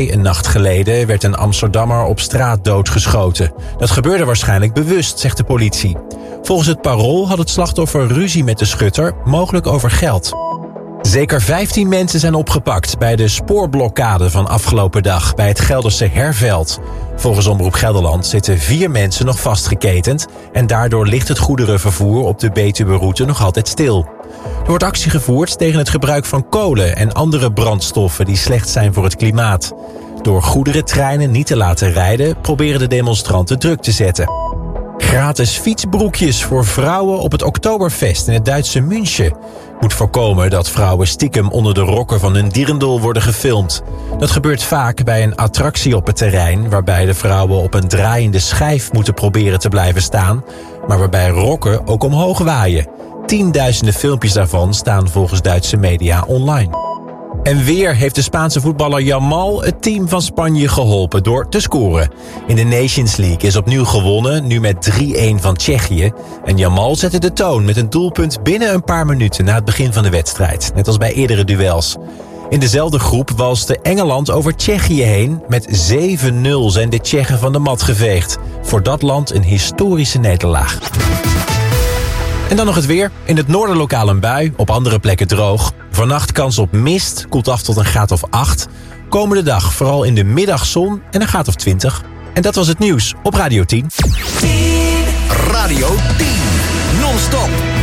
Een nacht geleden werd een Amsterdammer op straat doodgeschoten. Dat gebeurde waarschijnlijk bewust, zegt de politie. Volgens het Parool had het slachtoffer ruzie met de schutter, mogelijk over geld. Zeker 15 mensen zijn opgepakt bij de spoorblokkade van afgelopen dag bij het Gelderse Herveld. Volgens Omroep Gelderland zitten 4 mensen nog vastgeketend en daardoor ligt het goederenvervoer op de Betuwe-route nog altijd stil. Er wordt actie gevoerd tegen het gebruik van kolen en andere brandstoffen die slecht zijn voor het klimaat. Door goederentreinen niet te laten rijden proberen de demonstranten druk te zetten. Gratis fietsbroekjes voor vrouwen op het Oktoberfest in het Duitse München. Moet voorkomen dat vrouwen stiekem onder de rokken van hun dirndl worden gefilmd. Dat gebeurt vaak bij een attractie op het terrein, waarbij de vrouwen op een draaiende schijf moeten proberen te blijven staan, maar waarbij rokken ook omhoog waaien. Tienduizenden filmpjes daarvan staan volgens Duitse media online. En weer heeft de Spaanse voetballer Yamal het team van Spanje geholpen door te scoren. In de Nations League is opnieuw gewonnen, nu met 3-1 van Tsjechië. En Yamal zette de toon met een doelpunt binnen een paar minuten na het begin van de wedstrijd. Net als bij eerdere duels. In dezelfde groep walste Engeland over Tsjechië heen. Met 7-0 zijn de Tsjechen van de mat geveegd. Voor dat land een historische nederlaag. En dan nog het weer. In het noorden lokaal een bui, op andere plekken droog. Vannacht kans op mist, koelt af tot een graad of 8. Komende dag vooral in de middag zon en een graad of 20. En dat was het nieuws op Radio 10. Radio 10. Non-stop.